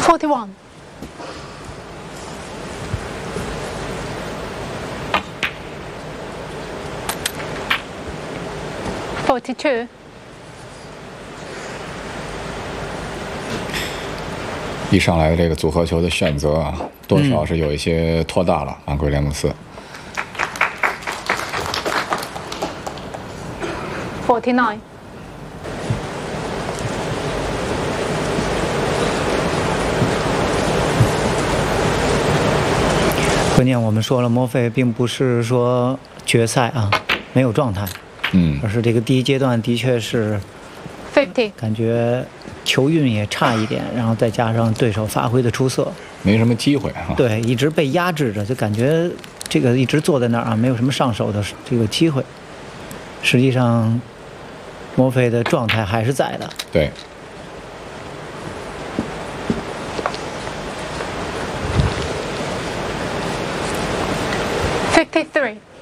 41. 42. 一上来这个组合球的选择啊，多少是有一些拖大了啊，威廉姆斯。 49. 关键我们说了，莫菲并不是说决赛啊没有状态，而是这个第一阶段的确是 50. 感觉球运也差一点，然后再加上对手发挥的出色， 没什么机会啊。 对，一直被压制着，就感觉这个一直坐在那儿啊，没有什么上手的这个机会。实际上，莫菲的状态还是在的。 对。 53.